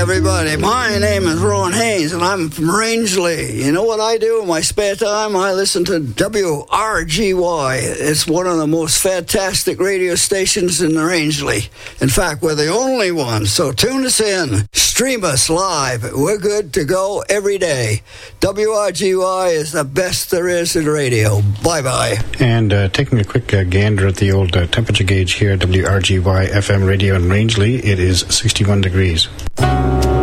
everybody. My name is Rowan Haynes, and I'm from Rangeley. You know what I do in my spare time? I listen to WRGY. It's one of the most fantastic radio stations in Rangeley. In fact, we're the only one, so tune us in. Stream us live. We're good to go every day. WRGY is the best there is in radio. Bye-bye. And taking a quick gander at the old temperature gauge here, WRGY FM radio in Rangeley, it is 61 degrees.